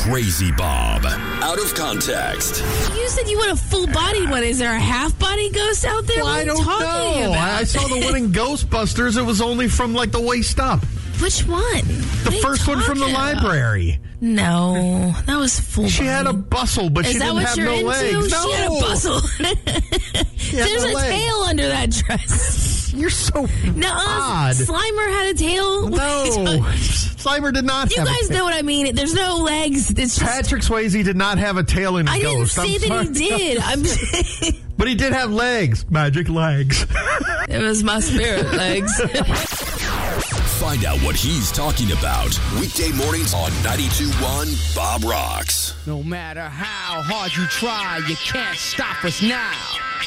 Crazy Bob. Out of context. You said you want a full-bodied one. Is there a half-body ghost out there? Well, what I are you don't talking know. about? I saw the one in Ghostbusters. It was only from like the waist up. Which one? The first one from the library. No, that was full. She had a bustle, but she Is that didn't what have you're no into? legs. She had a bustle. There's a tail under that dress. You're so odd. Slimer had a tail. No, Slimer did not You have a guys tail. know what I mean. There's no legs. It's just, Patrick Swayze did not have a tail in I didn't Ghost. say that he did. But he did have legs. Magic legs. It was my spirit legs. Find out what he's talking about. Weekday mornings on 92.1 Bob Rocks. No matter how hard you try, you can't stop us now.